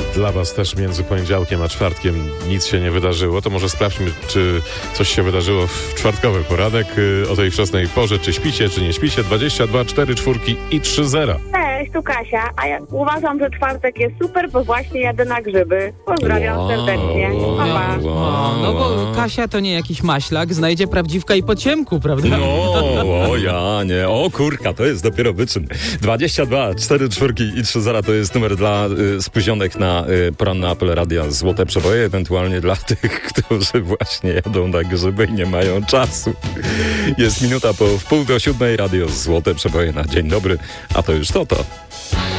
dla was też między poniedziałkiem a czwartkiem nic się nie wydarzyło, to może sprawdźmy, czy coś się wydarzyło w czwartkowy poranek o tej wczesnej porze. Czy śpicie, czy nie śpicie? 22 4 4 i 3 0. Cześć, tu Kasia, a ja uważam, że czwartek jest super, bo właśnie jadę na grzyby. Pozdrawiam serdecznie. Pa, pa. No bo Kasia to nie jakiś maślak, znajdzie prawdziwka i po ciemku, prawda? No, o ja nie. O kurka, to jest dopiero wyczyn. 22 4 4 i 3 0 to jest numer dla spóźnionych na poranny apel Radia Złote Przeboje, ewentualnie dla tych, którzy właśnie jadą na grzyby i nie mają czasu. Jest minuta po 6:30, Radio Złote Przeboje na dzień dobry, a to już to.